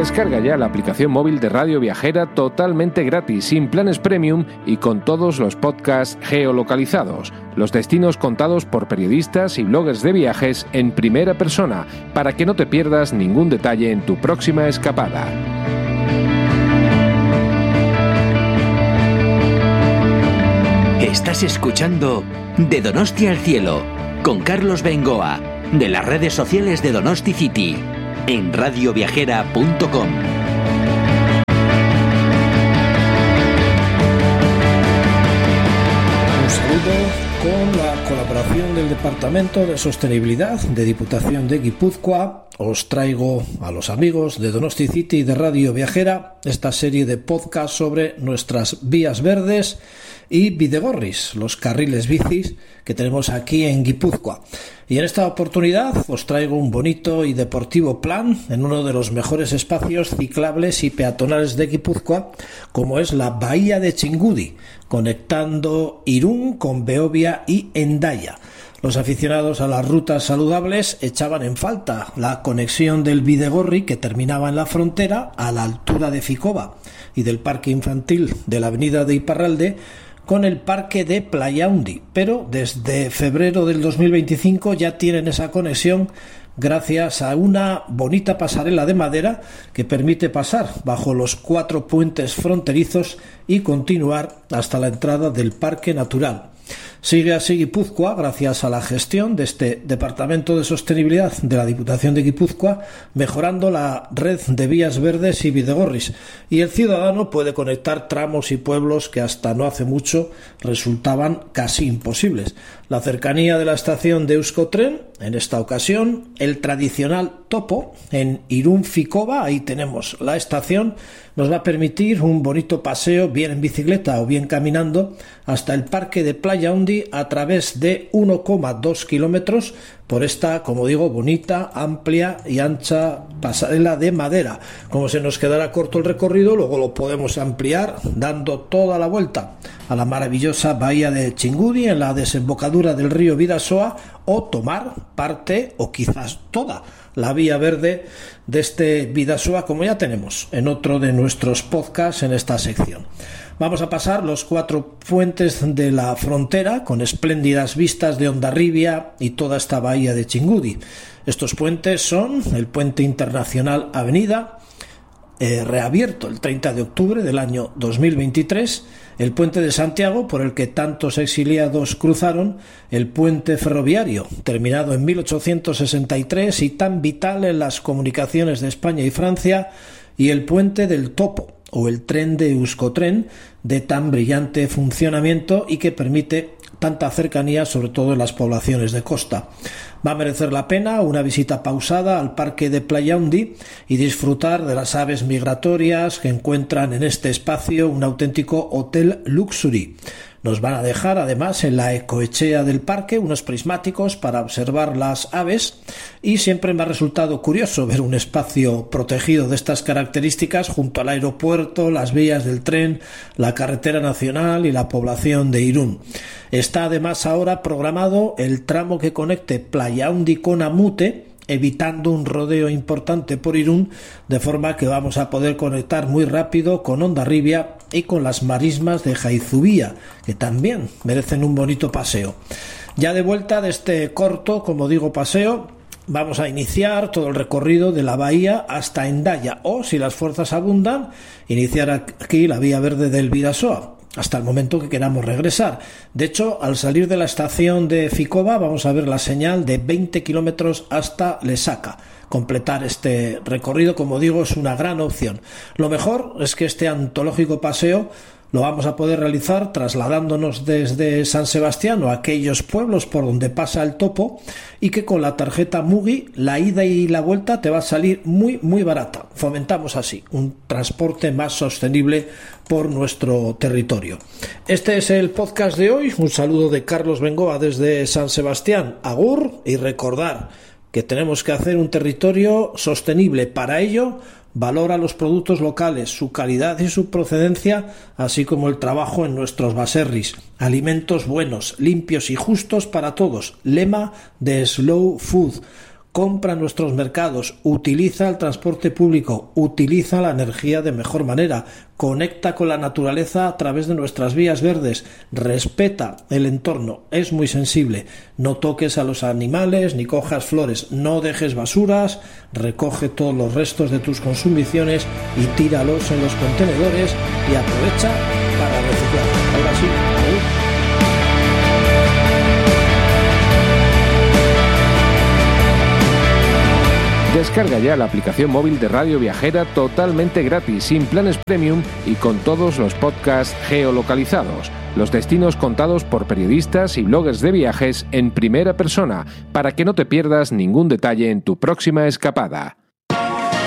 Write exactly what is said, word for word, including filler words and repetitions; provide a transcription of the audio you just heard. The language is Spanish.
Descarga ya la aplicación móvil de Radio Viajera totalmente gratis, sin planes premium y con todos los podcasts geolocalizados, los destinos contados por periodistas y bloggers de viajes en primera persona, para que no te pierdas ningún detalle en tu próxima escapada. Estás escuchando De Donosti al Cielo, con Carlos Bengoa, de las redes sociales de Donosti City, en radio viajera punto com. Un saludo con la colaboración del Departamento de Sostenibilidad de Diputación de Guipúzcoa. Os traigo a los amigos de Donosti City y de Radio Viajera esta serie de podcasts sobre nuestras vías verdes y bidegorris, los carriles bicis que tenemos aquí en Guipúzcoa. Y en esta oportunidad os traigo un bonito y deportivo plan en uno de los mejores espacios ciclables y peatonales de Guipúzcoa, como es la Bahía de Txingudi, conectando Irún con Beovia y Hendaya. Los aficionados a las rutas saludables echaban en falta la conexión del bidegorri que terminaba en la frontera a la altura de Ficoba y del parque infantil de la avenida de Iparralde con el parque de Playaundi, pero desde febrero del dos mil veinticinco ya tienen esa conexión gracias a una bonita pasarela de madera que permite pasar bajo los cuatro puentes fronterizos y continuar hasta la entrada del Parque Natural. Sigue así Guipúzcoa gracias a la gestión de este Departamento de Sostenibilidad de la Diputación de Guipúzcoa, mejorando la red de vías verdes y bidegorris, y el ciudadano puede conectar tramos y pueblos que hasta no hace mucho resultaban casi imposibles. La cercanía de la estación de Euskotren, en esta ocasión el tradicional topo en Irún Ficoba, ahí tenemos la estación, nos va a permitir un bonito paseo bien en bicicleta o bien caminando hasta el parque de Playaundi a través de uno coma dos kilómetros por esta, como digo, bonita, amplia y ancha pasarela de madera. Como se nos quedará corto el recorrido, luego lo podemos ampliar dando toda la vuelta a la maravillosa bahía de Txingudi en la desembocadura del río Bidasoa, o tomar parte o quizás toda la vía verde de este Bidasoa, como ya tenemos en otro de nuestros podcasts en esta sección. Vamos a pasar los cuatro puentes de la frontera con espléndidas vistas de Hondarribia y toda esta bahía de Txingudi. Estos puentes son el Puente Internacional Avenida, eh, reabierto el treinta de octubre del año dos mil veintitrés, el Puente de Santiago, por el que tantos exiliados cruzaron, el puente ferroviario, terminado en mil ochocientos sesenta y tres y tan vital en las comunicaciones de España y Francia, y el Puente del Topo, o el tren de Euskotren, de tan brillante funcionamiento y que permite tanta cercanía, sobre todo en las poblaciones de costa. Va a merecer la pena una visita pausada al parque de Playaundi y disfrutar de las aves migratorias que encuentran en este espacio un auténtico hotel luxury. Nos van a dejar además en la ecoechea del parque unos prismáticos para observar las aves, y siempre me ha resultado curioso ver un espacio protegido de estas características junto al aeropuerto, las vías del tren, la carretera nacional y la población de Irún. Está además ahora programado el tramo que conecte Playaundi con Amute, evitando un rodeo importante por Irún, de forma que vamos a poder conectar muy rápido con Hondarribia y con las marismas de Jaizubía, que también merecen un bonito paseo. Ya de vuelta de este corto, como digo, paseo, vamos a iniciar todo el recorrido de la bahía hasta Hendaya, o, si las fuerzas abundan, iniciar aquí la vía verde del Bidasoa, hasta el momento que queramos regresar. De hecho, al salir de la estación de Ficoba vamos a ver la señal de veinte kilómetros hasta Lesaca. Completar este recorrido, como digo, es una gran opción. Lo mejor es que este antológico paseo lo vamos a poder realizar trasladándonos desde San Sebastián o aquellos pueblos por donde pasa el topo, y que con la tarjeta Mugi la ida y la vuelta te va a salir muy muy barata. Fomentamos así un transporte más sostenible por nuestro territorio. Este es el podcast de hoy. Un saludo de Carlos Bengoa desde San Sebastián. Agur, y recordar que tenemos que hacer un territorio sostenible. Para ello, valora los productos locales, su calidad y su procedencia, así como el trabajo en nuestros baserris. Alimentos buenos, limpios y justos para todos. Lema de Slow Food. compra en nuestros mercados, utiliza el transporte público, utiliza la energía de mejor manera, conecta con la naturaleza a través de nuestras vías verdes, respeta el entorno, es muy sensible, no toques a los animales ni cojas flores, no dejes basuras, recoge todos los restos de tus consumiciones y tíralos en los contenedores y aprovecha para reciclar. Ahora sí, ¿eh? Descarga ya la aplicación móvil de Radio Viajera totalmente gratis, sin planes premium y con todos los podcasts geolocalizados, los destinos contados por periodistas y bloggers de viajes en primera persona, para que no te pierdas ningún detalle en tu próxima escapada.